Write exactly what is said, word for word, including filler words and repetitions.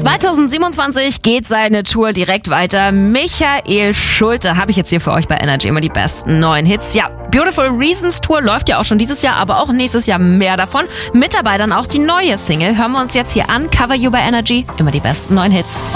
zweitausendsiebenundzwanzig geht seine Tour direkt weiter. Michael Schulte habe ich jetzt hier für euch bei Energy, immer die besten neuen Hits. Ja, Beautiful Reasons Tour läuft ja auch schon dieses Jahr, aber auch nächstes Jahr mehr davon. Mit dabei dann auch die neue Single. Hören wir uns jetzt hier an. Cover You bei Energy, immer die besten neuen Hits.